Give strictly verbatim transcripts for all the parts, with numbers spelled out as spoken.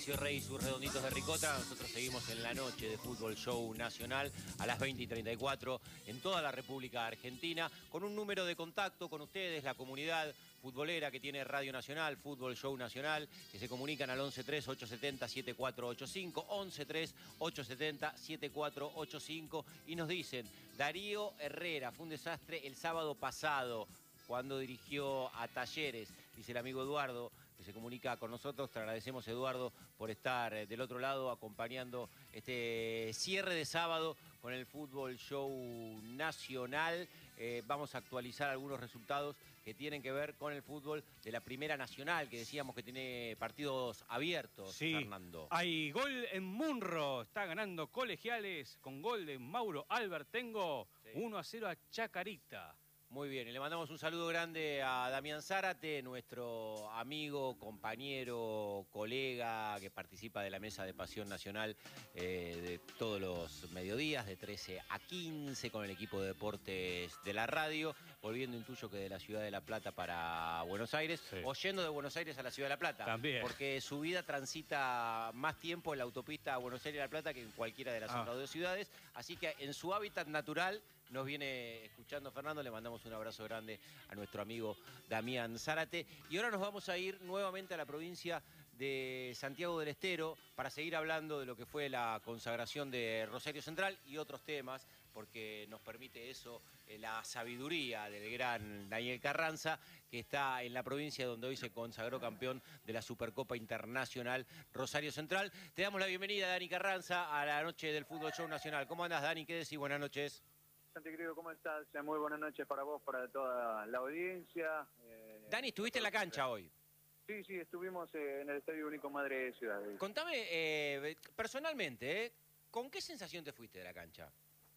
Mauricio Rey y sus redonditos de ricota. Nosotros seguimos en la noche de Fútbol Show Nacional a las veinte y treinta y cuatro en toda la República Argentina, con un número de contacto con ustedes, la comunidad futbolera que tiene Radio Nacional, Fútbol Show Nacional, que se comunican al once tres, ocho siete cero, siete cuatro ocho cinco, once tres, ocho siete cero, siete cuatro ocho cinco, y nos dicen: Darío Herrera fue un desastre el sábado pasado cuando dirigió a Talleres. Dice el amigo Eduardo, que se comunica con nosotros. Te agradecemos, Eduardo, por estar del otro lado acompañando este cierre de sábado con el Fútbol Show Nacional. Eh, vamos a actualizar algunos resultados que tienen que ver con el fútbol de la Primera Nacional, que decíamos que tiene partidos abiertos, sí, Fernando. Hay gol en Munro, está ganando Colegiales con gol de Mauro Albertengo, sí. uno a cero a Chacarita. Muy bien, y le mandamos un saludo grande a Damián Zárate, nuestro amigo, compañero, colega que participa de la mesa de Pasión Nacional eh, de todos los mediodías, de trece a quince, con el equipo de deportes de la radio, volviendo, intuyo, que de la ciudad de La Plata para Buenos Aires, sí. o yendo de Buenos Aires a la ciudad de La Plata. También. Porque su vida transita más tiempo en la autopista Buenos Aires-La Plata que en cualquiera de las ah. otras dos ciudades, así que en su hábitat natural nos viene escuchando Fernando. Le mandamos un abrazo grande a nuestro amigo Damián Zárate. Y ahora nos vamos a ir nuevamente a la provincia de Santiago del Estero para seguir hablando de lo que fue la consagración de Rosario Central y otros temas, porque nos permite eso eh, la sabiduría del gran Daniel Carranza, que está en la provincia donde hoy se consagró campeón de la Supercopa Internacional Rosario Central. Te damos la bienvenida, Dani Carranza, a la noche del Fútbol Show Nacional. ¿Cómo andás, Dani? ¿Qué decís? Buenas noches. Santi, querido, ¿cómo estás? Muy buenas noches para vos, para toda la audiencia. Eh, Dani, ¿estuviste en la cancha hoy? Sí, sí, estuvimos eh, en el Estadio Único Madre de Ciudad. Contame, eh, personalmente, ¿eh? ¿con qué sensación te fuiste de la cancha?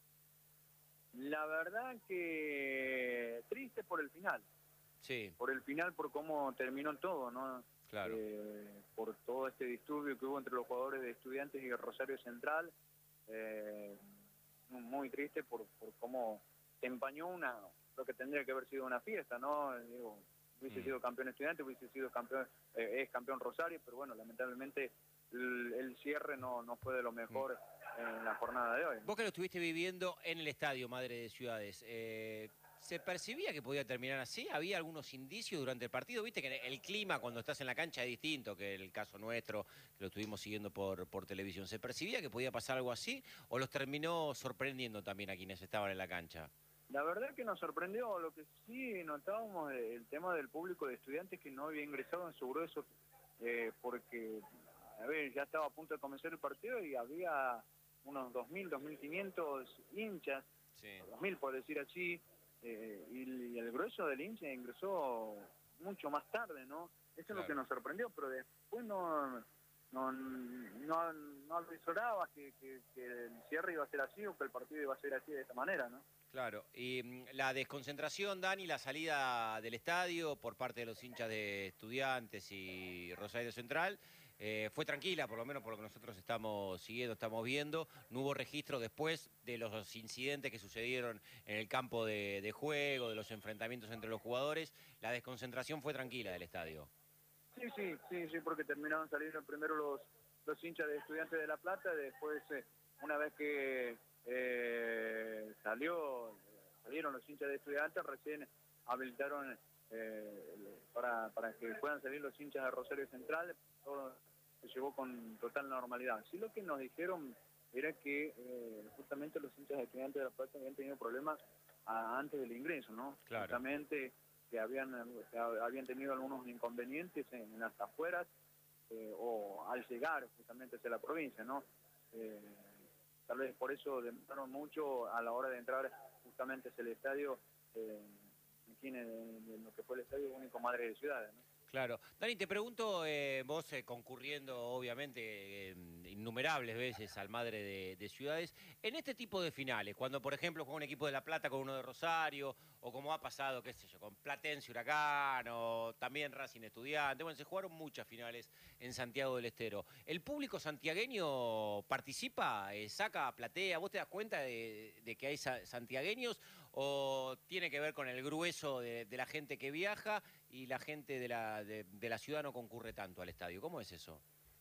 La verdad que triste por el final. Sí. Por el final, por cómo terminó todo, ¿no? Claro. Eh, por todo este disturbio que hubo entre los jugadores de Estudiantes y Rosario Central. Eh... muy triste por, por cómo se empañó una lo que tendría que haber sido una fiesta, ¿no? Digo, hubiese mm. sido campeón Estudiante, hubiese sido campeón, eh, es campeón Rosario, pero bueno, lamentablemente el, el cierre no, no fue de lo mejor mm. en la jornada de hoy. Vos que lo estuviste viviendo en el estadio Madre de Ciudades, eh, ¿se percibía que podía terminar así? ¿Había algunos indicios durante el partido? Viste que el clima cuando estás en la cancha es distinto que el caso nuestro, que lo estuvimos siguiendo por, por televisión. ¿Se percibía que podía pasar algo así o los terminó sorprendiendo también a quienes estaban en la cancha? La verdad que nos sorprendió. Lo que sí notábamos el tema del público de Estudiantes que no había ingresado en su grueso, eh, porque a ver, ya estaba a punto de comenzar el partido y había unos dos mil, dos mil quinientos hinchas, sí. dos mil por decir así. Eh, y, y el grueso del hincha ingresó mucho más tarde, ¿no? Eso claro. es lo que nos sorprendió, pero después no no no, no avisoraba que, que, que el cierre iba a ser así o que el partido iba a ser así de esta manera, ¿no? Claro, y la desconcentración, Dani, la salida del estadio por parte de los hinchas de Estudiantes y Rosario Central, eh, fue tranquila, por lo menos por lo que nosotros estamos siguiendo, estamos viendo. No hubo registro después de los incidentes que sucedieron en el campo de, de juego, de los enfrentamientos entre los jugadores. La desconcentración fue tranquila del estadio. Sí, sí, sí, sí, porque terminaron saliendo primero los, los hinchas de Estudiantes de La Plata, después, eh, una vez que eh, salió, salieron los hinchas de Estudiantes, recién habilitaron eh, para, para que puedan salir los hinchas de Rosario Central. Todo se llevó con total normalidad. Sí, lo que nos dijeron era que eh, justamente los hinchas de Estudiantes de La Plata habían tenido problemas a, antes del ingreso, ¿no? Claro. Justamente que habían, que habían tenido algunos inconvenientes en, en las afueras eh, o al llegar justamente hacia la provincia, ¿no? Eh, tal vez por eso demoraron mucho a la hora de entrar justamente hacia el estadio, eh, aquí en, en lo que fue el Estadio Único Madre de Ciudades, ¿no? Claro. Dani, te pregunto, eh, vos eh, concurriendo obviamente eh, innumerables veces al Madre de, de Ciudades, en este tipo de finales, cuando por ejemplo juega un equipo de La Plata con uno de Rosario, o como ha pasado, qué sé yo, con Platense Huracán, o también Racing Estudiante, bueno, se jugaron muchas finales en Santiago del Estero. ¿El público santiagueño participa, eh, saca, platea? ¿Vos te das cuenta de, de que hay sa santiagueños o tiene que ver con el grueso de, de la gente que viaja y la gente de la, de, de la ciudad no concurre tanto al estadio? ¿Cómo es eso?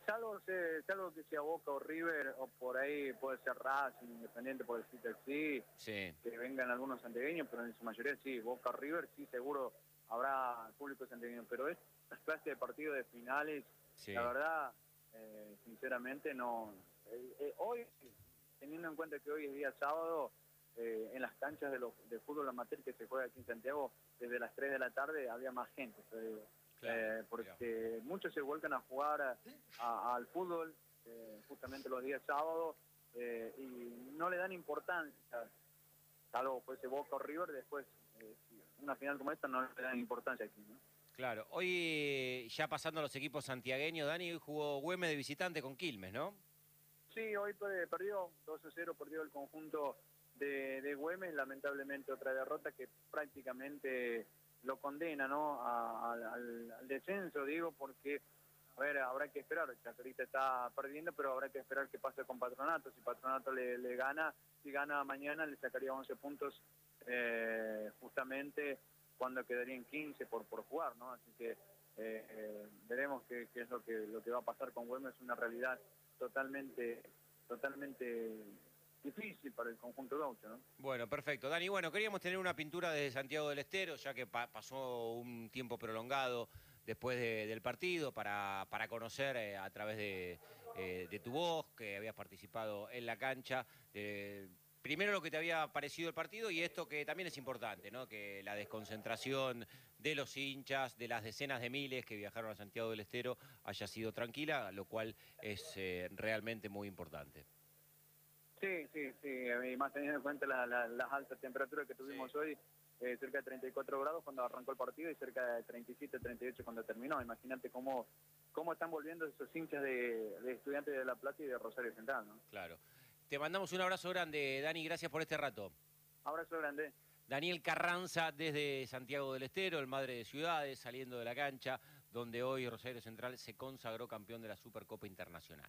Salvo, se, salvo que sea Boca o River, o por ahí puede ser Racing, Independiente, por decirte así, Sí. que vengan algunos santiagueños, pero en su mayoría sí, Boca o River, sí, seguro habrá público santiagueño, pero estas clases de partidos de finales, Sí. la verdad, eh, sinceramente no. Eh, eh, hoy, teniendo en cuenta que hoy es día sábado, eh, en las canchas de, los, de fútbol amateur que se juega aquí en Santiago, desde las tres de la tarde había más gente, te digo. Claro, eh, porque mirá. Muchos se vuelcan a jugar a, a, al fútbol eh, justamente los días sábados eh, y no le dan importancia, salvo fuese Boca o River, después eh, una final como esta no le dan importancia aquí, ¿no? Claro, hoy ya pasando a los equipos santiagueños, Dani, hoy jugó Güemes de visitante con Quilmes, ¿no? Sí, hoy perdió dos a cero, perdió el conjunto de, de Güemes, lamentablemente otra derrota que prácticamente lo condena, ¿no? A, a, al, al descenso, digo, porque, a ver, habrá que esperar, Chacarita está perdiendo, pero habrá que esperar qué pasa con Patronato. Si Patronato le, le gana, si gana mañana le sacaría once puntos eh, justamente cuando quedarían quince por, por jugar, ¿no? Así que eh, eh, veremos qué, qué es lo que, lo que va a pasar con Güemes, es una realidad totalmente, totalmente difícil para el conjunto gaucho, ¿no? Bueno, perfecto. Dani, bueno, queríamos tener una pintura desde Santiago del Estero, ya que pa pasó un tiempo prolongado después de, del partido, para, para conocer eh, a través de, eh, de tu voz, que habías participado en la cancha, eh, primero lo que te había parecido el partido y esto que también es importante, ¿no? Que la desconcentración de los hinchas, de las decenas de miles que viajaron a Santiago del Estero, haya sido tranquila, lo cual es eh, realmente muy importante. Sí, sí, sí, y más teniendo en cuenta la, la, las altas temperaturas que tuvimos sí. hoy, eh, cerca de treinta y cuatro grados cuando arrancó el partido y cerca de treinta y siete, treinta y ocho cuando terminó. Imagínate cómo, cómo están volviendo esos hinchas de, de Estudiantes de La Plata y de Rosario Central, ¿no? Claro. Te mandamos un abrazo grande, Dani, gracias por este rato. Abrazo grande. Daniel Carranza desde Santiago del Estero, el Madre de Ciudades, saliendo de la cancha, donde hoy Rosario Central se consagró campeón de la Supercopa Internacional.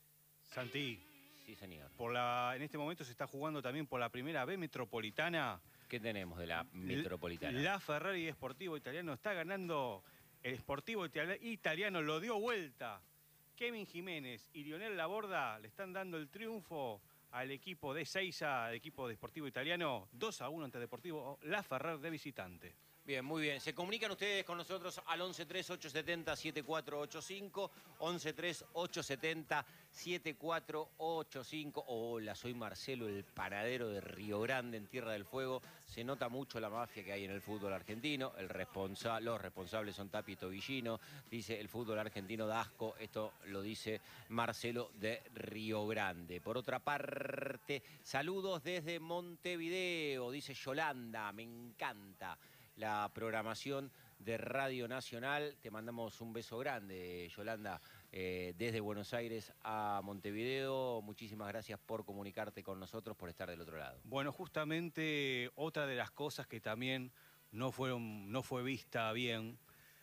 Santi. Sí, señor. Por la, en este momento se está jugando también por la primera B Metropolitana. ¿Qué tenemos de la Metropolitana? La Ferrari Sportivo Italiano está ganando. El Sportivo Italiano lo dio vuelta. Kevin Jiménez y Lionel Laborda le están dando el triunfo al equipo de Seiza, el equipo de Sportivo Italiano, dos a uno ante Deportivo La Ferrari de visitante. Bien, muy bien. Se comunican ustedes con nosotros al once tres ocho siete cero siete cuatro ocho cinco, once tres ocho siete cero siete cuatro ocho cinco. Hola, soy Marcelo, el panadero de Río Grande, en Tierra del Fuego. Se nota mucho la mafia que hay en el fútbol argentino. El responsa los responsables son Tapi y Tobillino. Dice, el fútbol argentino da asco. Esto lo dice Marcelo de Río Grande. Por otra parte, saludos desde Montevideo, dice Yolanda. Me encanta la programación de Radio Nacional. Te mandamos un beso grande, Yolanda, eh, desde Buenos Aires a Montevideo. Muchísimas gracias por comunicarte con nosotros, por estar del otro lado. Bueno, justamente otra de las cosas que también no, fueron, no fue vista bien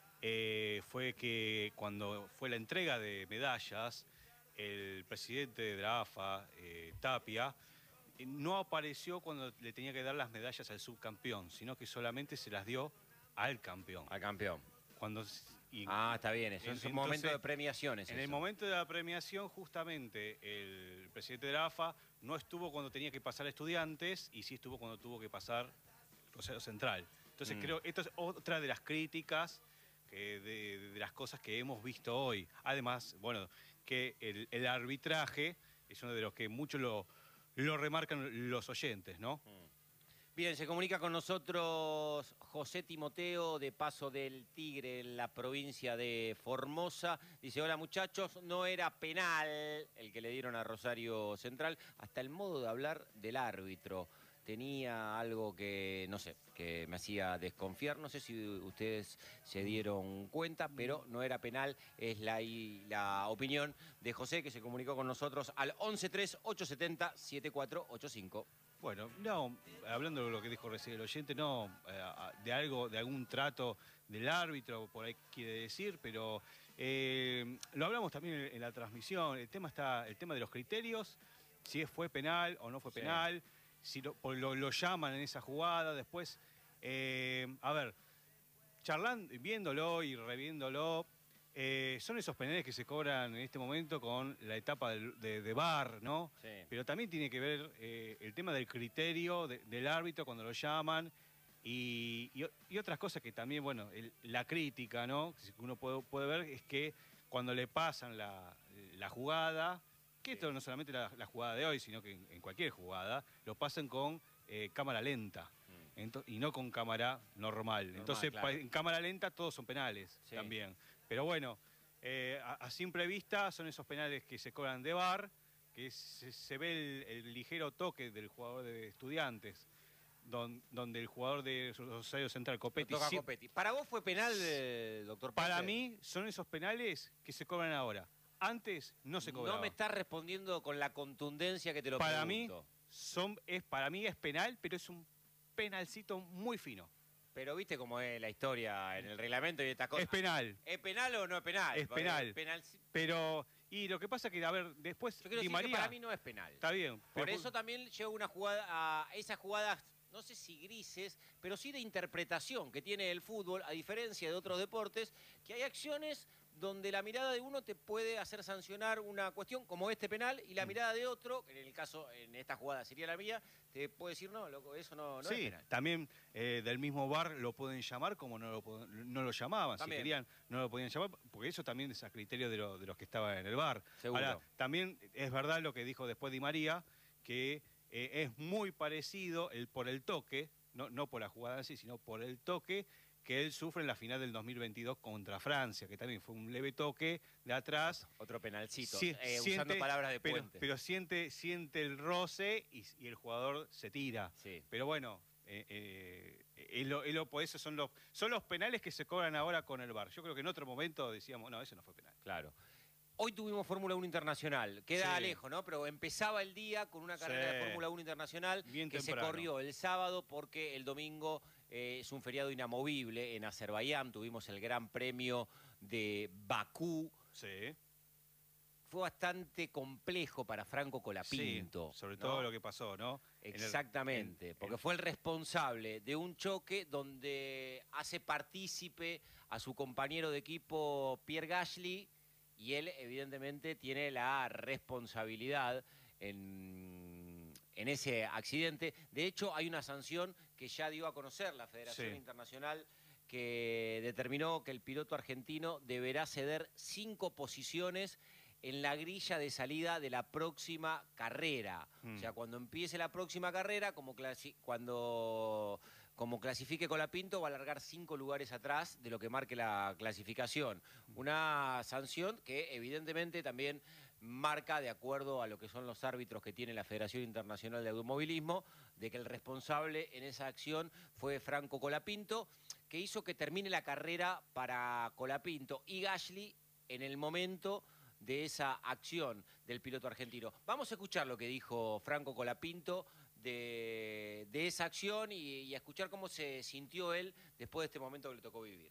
eh, fue que cuando fue la entrega de medallas, el presidente de la A F A, eh, Tapia, no apareció cuando le tenía que dar las medallas al subcampeón, sino que solamente se las dio al campeón. Al campeón. Cuando, y, ah, está bien, eso es un momento de premiaciones. En eso. el momento de la premiación, justamente, el presidente de la A F A no estuvo cuando tenía que pasar Estudiantes y sí estuvo cuando tuvo que pasar Rosario Central. Entonces mm. creo, esto es otra de las críticas, que de, de las cosas que hemos visto hoy. Además, bueno, que el, el arbitraje es uno de los que muchos lo... Lo remarcan los oyentes, ¿no? Bien, se comunica con nosotros José Timoteo de Paso del Tigre, en la provincia de Formosa. Dice, hola muchachos, no era penal el que le dieron a Rosario Central. Hasta el modo de hablar del árbitro tenía algo que, no sé, que me hacía desconfiar. No sé si ustedes se dieron cuenta, pero no era penal. Es la, la opinión de José, que se comunicó con nosotros al once tres ocho siete cero siete cuatro ocho cinco. Bueno, no, hablando de lo que dijo recién el oyente, no, eh, de algo, de algún trato del árbitro, por ahí quiere decir, pero eh, lo hablamos también en, en la transmisión. El tema está, el tema de los criterios, si fue penal o no fue sí. penal. Si lo, lo, lo llaman en esa jugada, después, eh, a ver, charlando, viéndolo y reviéndolo, Eh, son esos penales que se cobran en este momento con la etapa de, de, de V A R, ¿no? Sí. Pero también tiene que ver eh, el tema del criterio de, del árbitro cuando lo llaman y, y, y otras cosas que también, bueno, el, la crítica, ¿no? Que uno puede, puede ver es que cuando le pasan la, la jugada, que esto no solamente la, la jugada de hoy, sino que en, en cualquier jugada, lo pasan con eh, cámara lenta. Ento- y no con cámara normal. normal Entonces, claro. en cámara lenta todos son penales Sí. también. Pero bueno, eh, a, a simple vista son esos penales que se cobran de V A R, que se, se ve el, el ligero toque del jugador de Estudiantes, don, donde el jugador de Rosario Central, Copetti... Toca sí, Copetti. ¿Para vos fue penal, eh, doctor Ponce? para mí son esos penales que se cobran ahora. Antes no se cobraban. No me estás respondiendo con la contundencia que te lo para pregunto. mí, son, es, para mí es penal, pero es un penalcito muy fino. Pero viste cómo es la historia en el reglamento y estas cosas. Es penal. ¿Es penal o no es penal? Es Porque penal. penal... Pero, y lo que pasa que, a ver, después Yo quiero Di decir María... que para mí no es penal. Está bien. Por pero- eso también llevo una jugada a esas jugadas, no sé si grises, pero sí de interpretación que tiene el fútbol, a diferencia de otros deportes, que hay acciones donde la mirada de uno te puede hacer sancionar una cuestión como este penal y la Mm. mirada de otro, que en el caso, en esta jugada sería la mía, te puede decir, no, loco, eso no, no es sí, penal. también eh, del mismo V A R lo pueden llamar como no lo, pod- no lo llamaban. También. Si querían, no lo podían llamar, porque eso también es a criterio de, lo- de los que estaban en el V A R. Seguro. Ahora, también es verdad lo que dijo después Di María, que eh, es muy parecido el, por el toque, no, no por la jugada en sí, sino por el toque que él sufre en la final del dos mil veintidós contra Francia, que también fue un leve toque de atrás. Otro penalcito, Sí, eh, siente- usando palabras de pero, Puente. pero siente, siente el roce y, y el jugador se tira. Sí. Pero bueno, eh, eh, es lo- es lo- por eso son los, son los penales que se cobran ahora con el V A R. Yo creo que en otro momento decíamos, no, eso no fue penal. Claro. Hoy tuvimos Fórmula uno Internacional, queda Sí. lejos, ¿no? Pero empezaba el día con una carrera de Sí. Fórmula uno Internacional Bien que temprano. se corrió el sábado porque el domingo eh, es un feriado inamovible en Azerbaiyán. Tuvimos el Gran Premio de Bakú. Sí. Fue bastante complejo para Franco Colapinto. Sí, sobre ¿no? todo lo que pasó, ¿no? En el- Exactamente, en- porque en- fue el responsable de un choque donde hace partícipe a su compañero de equipo Pierre Gasly y él evidentemente tiene la responsabilidad en, en ese accidente. De hecho, hay una sanción que ya dio a conocer la Federación Sí. Internacional que determinó que el piloto argentino deberá ceder cinco posiciones en la grilla de salida de la próxima carrera. Mm. O sea, cuando empiece la próxima carrera, como clasi- cuando como clasifique Colapinto, va a largar cinco lugares atrás de lo que marque la clasificación. Una sanción que evidentemente también marca, de acuerdo a lo que son los árbitros que tiene la Federación Internacional de Automovilismo, de que el responsable en esa acción fue Franco Colapinto, que hizo que termine la carrera para Colapinto y Gasly en el momento de esa acción del piloto argentino. Vamos a escuchar lo que dijo Franco Colapinto de, de esa acción y, y a escuchar cómo se sintió él después de este momento que le tocó vivir.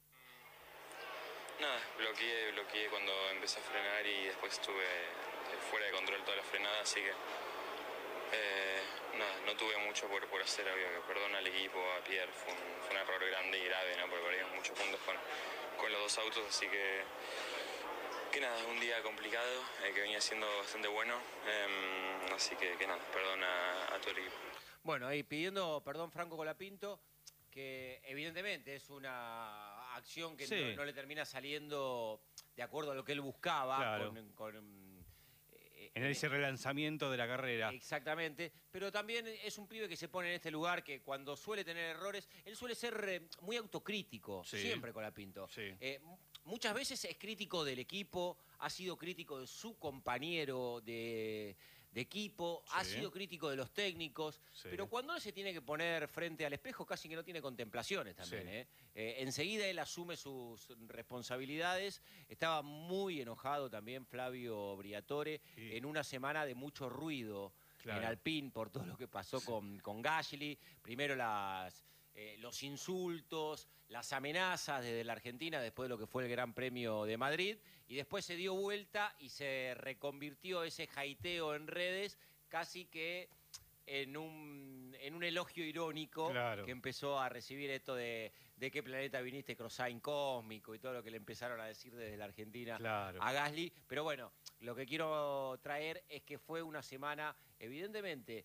Nada, bloqueé, bloqueé cuando empecé a frenar y después estuve eh, fuera de control toda la frenada, así que eh, nada, no tuve mucho por, por hacer, obvio que perdón al equipo, a Pierre, fue un, fue un error grande y grave, ¿no? Porque perdimos muchos puntos con, con los dos autos, así que que nada, un día complicado, eh, que venía siendo bastante bueno, eh, así que, que nada, perdón a, a todo el equipo. Bueno, ahí pidiendo perdón Franco Colapinto, que evidentemente es una acción que Sí. no, no le termina saliendo de acuerdo a lo que él buscaba. Claro. Con, con, eh, En ese relanzamiento de la carrera. Exactamente, pero también es un pibe que se pone en este lugar que cuando suele tener errores, él suele ser eh, muy autocrítico, Sí. siempre Colapinto. Sí. Eh, muchas veces es crítico del equipo, ha sido crítico de su compañero de, de equipo, ha Sí. sido crítico de los técnicos, Sí. pero cuando él se tiene que poner frente al espejo casi que no tiene contemplaciones también. Sí. ¿eh? Eh, enseguida él asume sus responsabilidades, estaba muy enojado también Flavio Briatore Sí. en una semana de mucho ruido Claro. en Alpine por todo lo que pasó con, con Gasly, primero las... Eh, los insultos, las amenazas desde la Argentina después de lo que fue el Gran Premio de Madrid y después se dio vuelta y se reconvirtió ese jaiteo en redes casi que en un, en un elogio irónico Claro. que empezó a recibir esto de, de qué planeta viniste, Crossain cósmico y todo lo que le empezaron a decir desde la Argentina Claro. a Gasly. Pero bueno, lo que quiero traer es que fue una semana, evidentemente,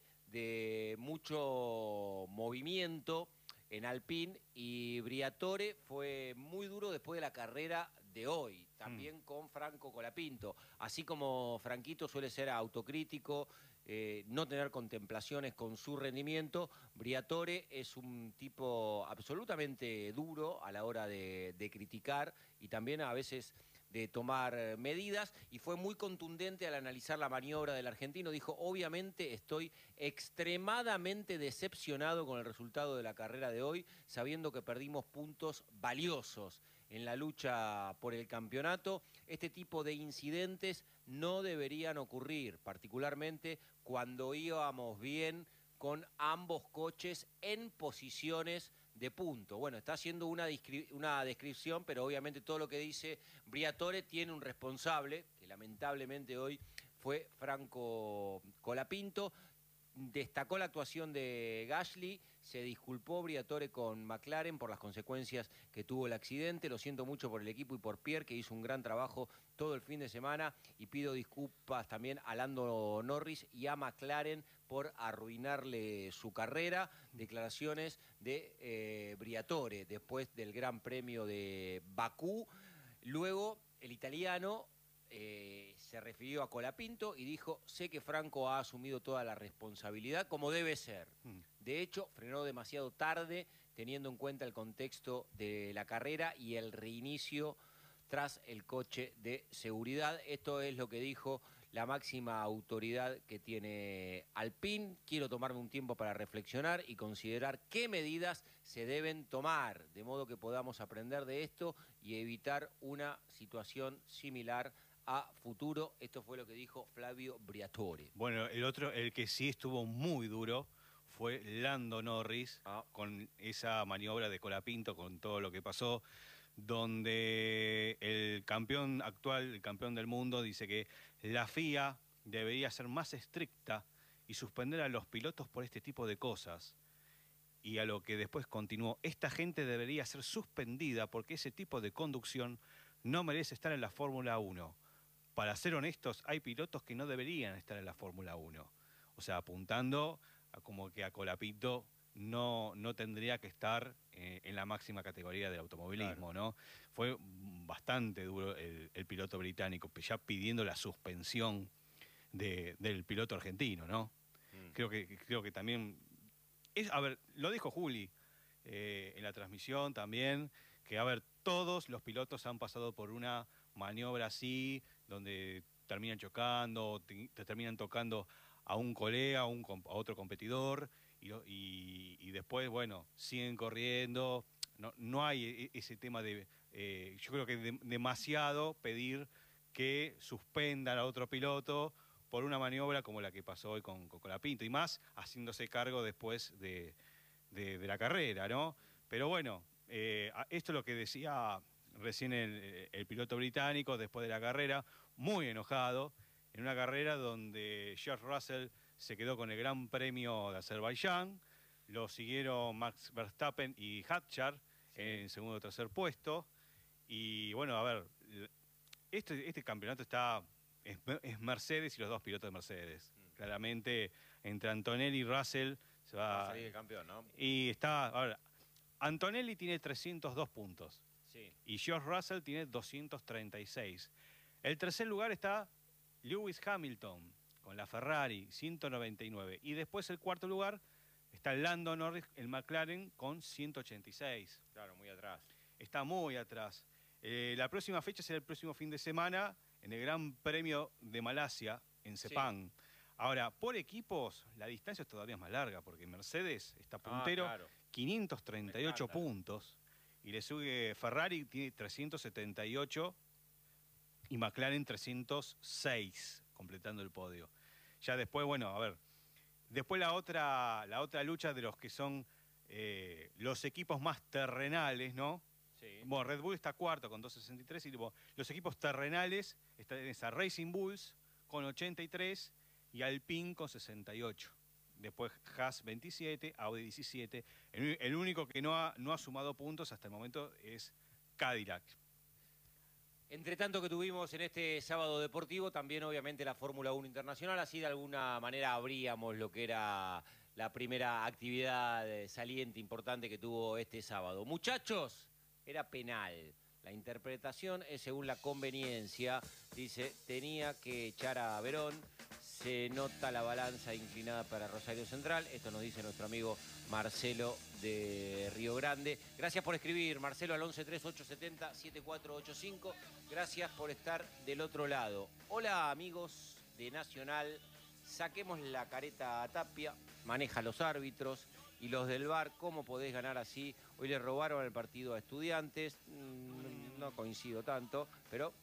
de mucho movimiento en Alpine, y Briatore fue muy duro después de la carrera de hoy, también mm. con Franco Colapinto. Así como Franquito suele ser autocrítico, eh, no tener contemplaciones con su rendimiento, Briatore es un tipo absolutamente duro a la hora de, de criticar y también a veces de tomar medidas, y fue muy contundente al analizar la maniobra del argentino. Dijo, obviamente estoy extremadamente decepcionado con el resultado de la carrera de hoy, sabiendo que perdimos puntos valiosos en la lucha por el campeonato. Este tipo de incidentes no deberían ocurrir, particularmente cuando íbamos bien con ambos coches en posiciones de punto. Bueno, está haciendo una, una descripción, pero obviamente todo lo que dice Briatore tiene un responsable, que lamentablemente hoy fue Franco Colapinto. Destacó la actuación de Gasly, se disculpó Briatore con McLaren por las consecuencias que tuvo el accidente. Lo siento mucho por el equipo y por Pierre, que hizo un gran trabajo todo el fin de semana, y pido disculpas también a Lando Norris y a McLaren por arruinarle su carrera. Declaraciones de eh, Briatore después del Gran Premio de Bakú. Luego el italiano Eh, se refirió a Colapinto y dijo, sé que Franco ha asumido toda la responsabilidad como debe ser. Mm. De hecho, frenó demasiado tarde, teniendo en cuenta el contexto de la carrera y el reinicio tras el coche de seguridad. Esto es lo que dijo la máxima autoridad que tiene Alpine. Quiero tomarme un tiempo para reflexionar y considerar qué medidas se deben tomar, de modo que podamos aprender de esto y evitar una situación similar a futuro. Esto fue lo que dijo Flavio Briatore. Bueno, el otro, el que sí estuvo muy duro fue Lando Norris, ah. con esa maniobra de Colapinto, con todo lo que pasó, donde el campeón actual, el campeón del mundo, dice que la F I A debería ser más estricta y suspender a los pilotos por este tipo de cosas. Y a lo que después continuó, esta gente debería ser suspendida porque ese tipo de conducción no merece estar en la Fórmula uno. Para ser honestos, hay pilotos que no deberían estar en la Fórmula uno. O sea, apuntando a como que a Colapinto no, no tendría que estar eh, en la máxima categoría del automovilismo, claro. ¿no? Fue bastante duro el, el piloto británico, ya pidiendo la suspensión de, del piloto argentino, ¿no? Mm. Creo que, creo que también... Es, a ver, lo dijo Juli eh, en la transmisión también, que, a ver, todos los pilotos han pasado por una maniobra así, donde terminan chocando, te, te terminan tocando a un colega, a, un, a otro competidor, y, y, y después, bueno, siguen corriendo. No, no hay ese tema de... Eh, yo creo que de, demasiado pedir que suspendan a otro piloto por una maniobra como la que pasó hoy con, con Colapinto, y más haciéndose cargo después de, de, de la carrera, ¿no? Pero bueno, eh, esto es lo que decía recién el, el piloto británico después de la carrera, muy enojado, en una carrera donde George Russell se quedó con el Gran Premio de Azerbaiyán, lo siguieron Max Verstappen y Hadjar sí. en segundo o tercer puesto, y bueno, a ver, este, este campeonato está, es, es Mercedes y los dos pilotos de Mercedes, mm. claramente entre Antonelli y Russell se va, va a salir el campeón, ¿no? Y está, a ver, Antonelli tiene trescientos dos puntos. Sí. Y George Russell tiene doscientos treinta y seis. El tercer lugar está Lewis Hamilton con la Ferrari, ciento noventa y nueve. Y después el cuarto lugar está Lando Norris, el McLaren, con ciento ochenta y seis. Claro, muy atrás. Está muy atrás. Eh, la próxima fecha será el próximo fin de semana en el Gran Premio de Malasia, en Sepang. Sí. Ahora, por equipos, la distancia es todavía más larga, porque Mercedes está puntero, ah, claro. quinientos treinta y ocho puntos. Y le sigue Ferrari, tiene trescientos setenta y ocho, y McLaren trescientos seis, completando el podio. Ya después, bueno, a ver, después la otra, la otra lucha de los que son eh, los equipos más terrenales, ¿no? Sí. Bueno, Red Bull está cuarto con doscientos sesenta y tres, y bueno, los equipos terrenales están en esa Racing Bulls con ochenta y tres y Alpine con sesenta y ocho. después Haas veintisiete, Audi diecisiete. El, el único que no ha, no ha sumado puntos hasta el momento es Cadillac. Entre tanto que tuvimos en este sábado deportivo, también obviamente la Fórmula uno Internacional, así de alguna manera abríamos lo que era la primera actividad saliente importante que tuvo este sábado. Muchachos, era penal. La interpretación es según la conveniencia. Dice, tenía que echar a Verón. Se nota la balanza inclinada para Rosario Central. Esto nos dice nuestro amigo Marcelo de Río Grande. Gracias por escribir, Marcelo, al once tres ocho siete cero siete cuatro ocho cinco. Gracias por estar del otro lado. Hola, amigos de Nacional. Saquemos la careta a Tapia. Maneja los árbitros. Y los del V A R, ¿cómo podés ganar así? Hoy le robaron el partido a Estudiantes. No coincido tanto, pero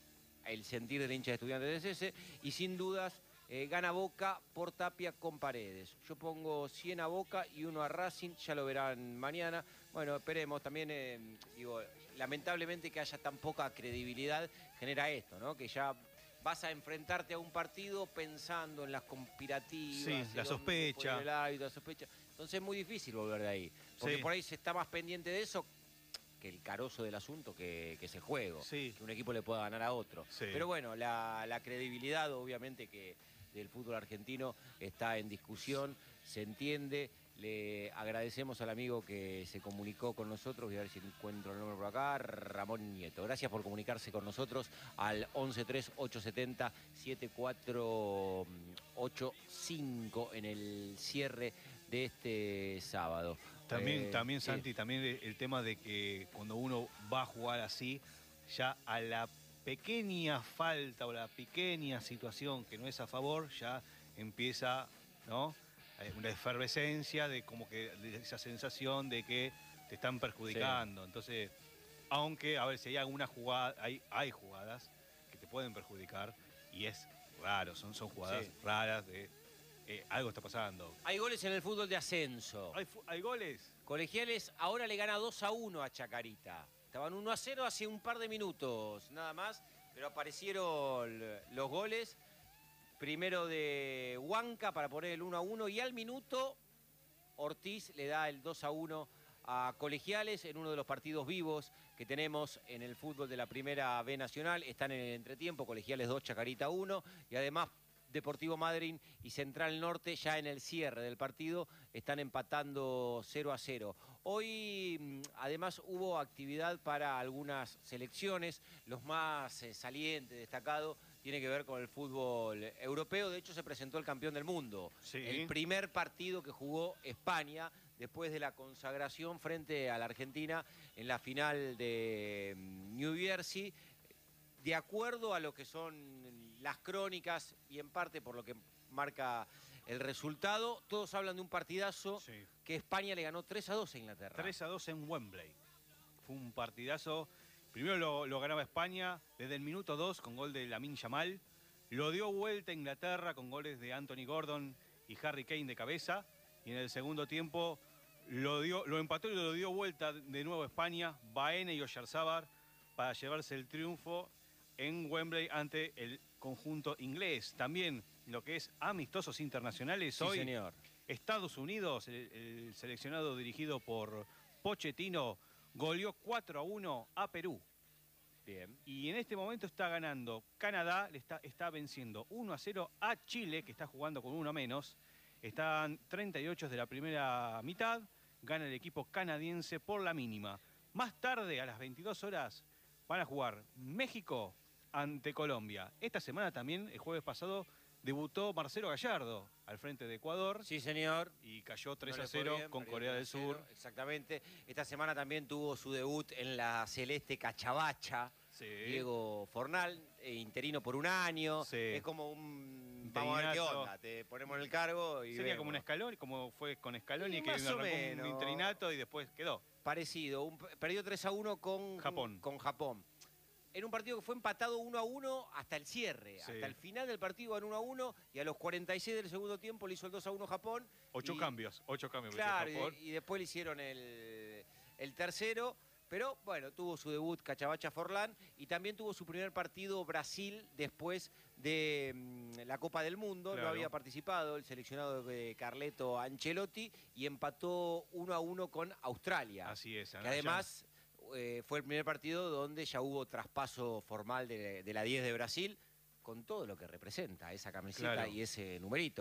el sentir del hincha de Estudiantes es ese. Y sin dudas, eh, gana Boca por Tapia con Paredes. Yo pongo cien a Boca y uno a Racing. Ya lo verán mañana. Bueno, esperemos. También, eh, digo, lamentablemente que haya tan poca credibilidad genera esto, ¿no? Que ya vas a enfrentarte a un partido pensando en las conspirativas. Sí, la sospecha. El árbitro, la sospecha. Entonces es muy difícil volver de ahí. Porque sí, por ahí se está más pendiente de eso que el carozo del asunto, que, que es el juego. Sí. Que un equipo le pueda ganar a otro. Sí. Pero bueno, la, la credibilidad obviamente que del fútbol argentino está en discusión, se entiende. Le agradecemos al amigo que se comunicó con nosotros, voy a ver si encuentro el nombre por acá, Ramón Nieto. Gracias por comunicarse con nosotros al once tres ocho siete cero siete cuatro ocho cinco en el cierre de este sábado. También, eh, también eh, Santi, también el tema de que cuando uno va a jugar así, ya a la pequeña falta o la pequeña situación que no es a favor, ya empieza, ¿no?, una efervescencia de como que de esa sensación de que te están perjudicando. Sí. Entonces, aunque, a ver, si hay alguna jugada, hay, hay jugadas que te pueden perjudicar y es raro, son, son jugadas sí. raras de eh, algo está pasando. Hay goles en el fútbol de ascenso. ¿Hay, hay goles? Colegiales ahora le gana dos a uno a Chacarita. Estaban uno a cero hace un par de minutos, nada más, pero aparecieron los goles. Primero de Huanca para poner el uno a uno y al minuto Ortiz le da el dos a uno a Colegiales en uno de los partidos vivos que tenemos en el fútbol de la Primera B Nacional. Están en el entretiempo, Colegiales dos, Chacarita uno y además Deportivo Madryn y Central Norte ya en el cierre del partido están empatando cero a cero. Hoy además hubo actividad para algunas selecciones, los más eh, salientes, destacados, tiene que ver con el fútbol europeo. De hecho, se presentó el campeón del mundo. Sí. El primer partido que jugó España después de la consagración frente a la Argentina en la final de New Jersey. De acuerdo a lo que son las crónicas y en parte por lo que marca el resultado, todos hablan de un partidazo sí. que España le ganó tres a dos a Inglaterra. tres a dos en Wembley. Fue un partidazo. Primero lo, lo ganaba España desde el minuto dos con gol de Lamine Yamal. Lo dio vuelta a Inglaterra con goles de Anthony Gordon y Harry Kane de cabeza. Y en el segundo tiempo lo, dio, lo empató y lo dio vuelta de nuevo a España, Baena y Oyarzabal, para llevarse el triunfo en Wembley ante el conjunto inglés. También lo que es amistosos internacionales. Sí, hoy, señor. Estados Unidos, el, el seleccionado dirigido por Pochettino, goleó cuatro a uno a Perú. Bien. Y en este momento está ganando Canadá, le está, está venciendo uno a cero a Chile, que está jugando con uno menos. Están treinta y ocho de la primera mitad, gana el equipo canadiense por la mínima. Más tarde, a las veintidós horas, van a jugar México ante Colombia. Esta semana también, el jueves pasado, debutó Marcelo Gallardo al frente de Ecuador. Sí, señor. Y cayó tres a cero con Corea del Sur. Exactamente. Esta semana también tuvo su debut en la celeste Cachabacha. Sí. Diego Fornal, eh, interino por un año. Sí. Es como un... Vamos a ver qué onda. Te ponemos en el cargo y sería vemos. Como un Scaloni, como fue con Scaloni, que más o arrancó menos. Un interinato y después quedó. Parecido. Un, perdió tres a uno con Japón. Con Japón. En un partido que fue empatado uno a uno hasta el cierre. Sí. Hasta el final del partido van uno a uno y a los cuarenta y seis del segundo tiempo le hizo el dos a uno Japón. Ocho y, cambios, ocho cambios. Claro, y, y después le hicieron el, el tercero. Pero bueno, tuvo su debut Cachabacha Forlán y también tuvo su primer partido Brasil después de mmm, la Copa del Mundo. Claro. No había participado el seleccionado de Carleto Ancelotti y empató uno a uno con Australia. Así es. Que además eh, fue el primer partido donde ya hubo traspaso formal de, de la diez de Brasil con todo lo que representa esa camiseta Claro. y ese numerito.